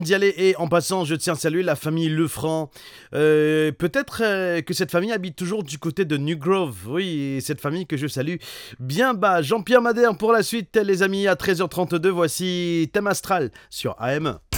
d'y aller. Et en passant, je tiens à saluer la famille Lefranc. Peut-être que cette famille habite toujours du côté de New Grove. Oui, cette famille que je salue bien bas. Jean-Pierre Madère pour la suite, les amis, à 13h32. Voici Thème Astral sur AM.